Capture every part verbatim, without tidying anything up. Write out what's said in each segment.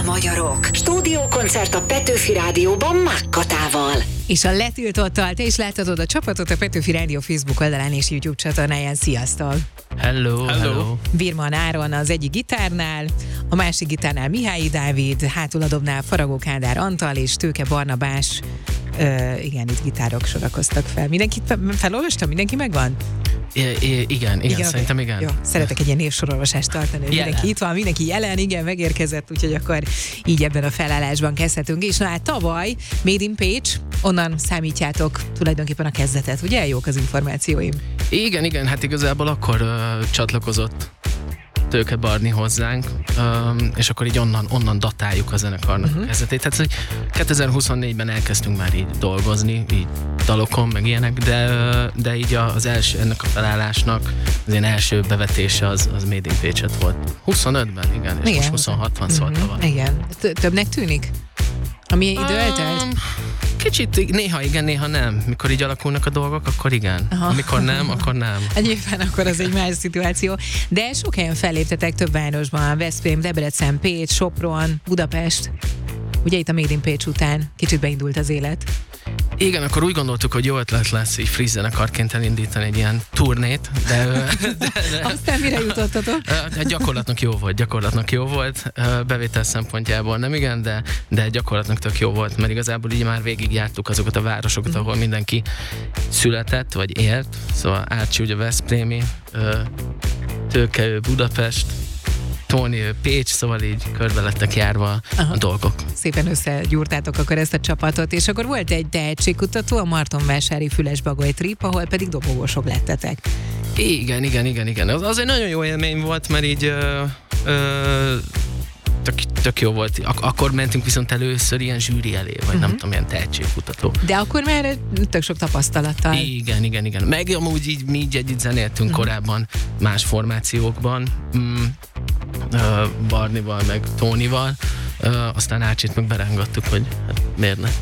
magyarok! Stúdiókoncert a Petőfi Rádióban Mákkatával. És a letiltottal te is láthatod a csapatot a Petőfi Rádió Facebook oldalán és YouTube csatornáján. Sziasztok! Hello, hello! hello. Birman Áron az egyik gitárnál, a másik gitárnál Mihályi Dávid, hátul a dobnál Faragó Kádár Antal és Tőke Barnabás. Ö, igen, itt gitárok sorakoztak fel. Mindenkit felolvastam? Mindenki megvan? I- I- igen, igen, igen, szerintem igen. Jó, szeretek egy ilyen névsorolvasást tartani, hogy mindenki itt van, mindenki jelen, igen, megérkezett, úgyhogy akkor így ebben a felállásban kezdhetünk. És na hát tavaly Made in Pécs, onnan számítjátok tulajdonképpen a kezdetet, ugye? Jók az információim. Igen, igen, hát igazából akkor uh, csatlakozott Tőke Barni hozzánk, um, és akkor így onnan, onnan datáljuk a zenekarnak uh-huh. a kezdetét. Hát hogy kétezer-huszonnégyben elkezdtünk már így dolgozni, így dalokon, meg ilyenek, de, de így az első, ennek a felállásnak az én első bevetése az, az Made in Pécset volt. huszonötben, igen, és igen. Most huszonhat van, szóval uh-huh. Igen. Többnek tűnik? Ami idő eltelt? Um, Kicsit, néha igen, néha nem. Mikor így alakulnak a dolgok, akkor igen. Aha. Amikor nem, akkor nem. Nyilván akkor az egy más szituáció. De sok helyen felléptetek több városban. Veszprém, Debrecen, Pécs, Sopron, Budapest. Ugye itt a Made in Pécs után kicsit beindult az élet. Igen, akkor úgy gondoltuk, hogy jó ötlet lesz így free zenekarként elindítani egy ilyen turnét, de... de, de aztán mire jutottatok? De gyakorlatnak jó volt, gyakorlatnak jó volt, bevétel szempontjából nem igen, de, de gyakorlatnak tök jó volt, mert igazából így már végigjártuk azokat a városokat, ahol mindenki született, vagy élt, szóval Ácsi ugye Veszprémi, Tőke ő Budapest, Tóni, Pécs, szóval így körbe lettek járva Aha. a dolgok. Szépen összegyúrtátok akkor ezt a csapatot, és akkor volt egy tehetségkutató, a Martonvásári Fülesbagoly Trip, ahol pedig dobogósok lettetek. Igen, igen, igen, igen. Az, az egy nagyon jó élmény volt, mert így ö, ö, tök, tök jó volt. Ak- akkor mentünk viszont először ilyen zsűri elé, vagy uh-huh. nem tudom, ilyen tehetségkutató. De akkor már tök sok tapasztalattal. Igen, igen, igen. Meg amúgy így mi így együtt zenéltünk uh-huh. korábban más formációkban. Mm. Uh, Barnival, meg Tónival, uh, aztán Ácsit meg berángattuk, hogy hát, miért ne.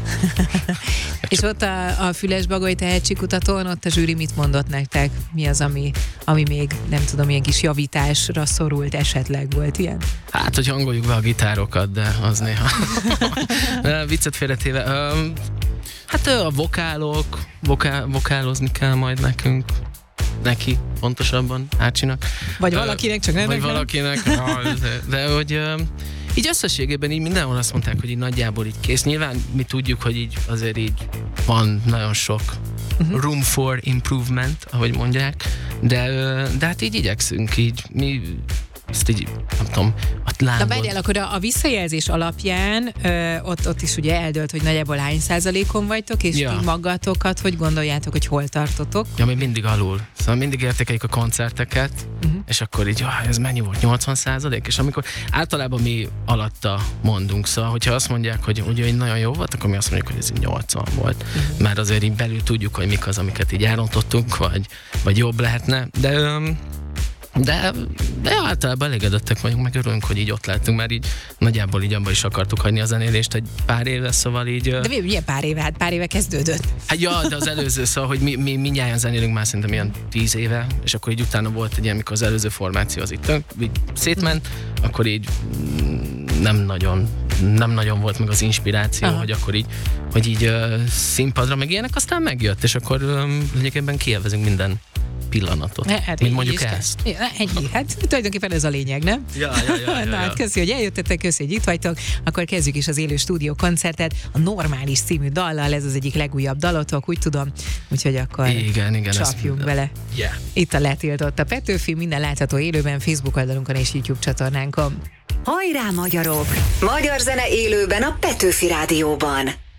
És ott a, a Fülesbagoly tehetségkutatón, ott a zsűri mit mondott nektek? Mi az, ami, ami még, nem tudom, ilyen kis javításra szorult esetleg volt ilyen? Hát, hogy hangoljuk be a gitárokat, de az néha. Viccet félretéve. Um, hát a vokálok, voká, vokálozni kell majd nekünk. Neki, pontosabban, Ácsinak. Vagy valakinek, csak nem Vagy nekem. valakinek, de, de hogy így összességében így mindenhol azt mondták, hogy így nagyjából így kész. Nyilván mi tudjuk, hogy így azért így van nagyon sok uh-huh. room for improvement, ahogy mondják, de, de hát így igyekszünk, így mi ezt így, nem tudom, a lángol. Na várjál, akkor a, a visszajelzés alapján ö, ott, ott is ugye eldőlt, hogy nagyjából hány százalékon vagytok, és ja. ti magatokat, hogy gondoljátok, hogy hol tartotok? Ja, mi mindig alul. Szóval mindig értékeljük a koncerteket, uh-huh. és akkor így, ah, ez mennyi volt? nyolcvan százalék? És amikor általában mi alatta mondunk, szóval hogyha azt mondják, hogy ugye nagyon jó volt, akkor mi azt mondjuk, hogy ez így nyolcvan volt. Uh-huh. Mert azért így belül tudjuk, hogy mik az, amiket így elrontottunk, vagy, vagy jobb lehetne. De... Um, De, de általában elégedettek vagyunk, meg örülünk, hogy így ott lehetünk, mert így nagyjából így abban is akartuk hagyni a zenélést egy pár éve, szóval így... De mi, milyen pár éve? Hát pár éve kezdődött. Hát ja, de az előző, szóval, hogy mi, mi mindnyájan zenélünk már szerintem ilyen tíz éve, és akkor így utána volt egy ilyen, amikor az előző formáció az itt így szétment, mm. akkor így nem nagyon, nem nagyon volt meg az inspiráció, Aha. hogy akkor így, hogy így uh, színpadra meg ilyenek, aztán megjött, és akkor um, lényegében kielvezünk minden pillanatot. Hát, mint mondjuk ezt. Ja, ennyi. Hát tulajdonképpen ez a lényeg, nem? Ja, ja, ja, ja, Na hát köszi, hogy eljöttetek, köszi, hogy itt vagytok. Akkor kezdjük is az élő stúdió koncertet. A Normális című dallal, ez az egyik legújabb dalotok, úgy tudom. Úgyhogy akkor igen, igen, csapjunk ezt, bele. Yeah. Itt a Letiltott a Petőfi, minden látható élőben, Facebook oldalunkon és YouTube csatornánkon. Hajrá magyarok! Magyar zene élőben a Petőfi Rádióban.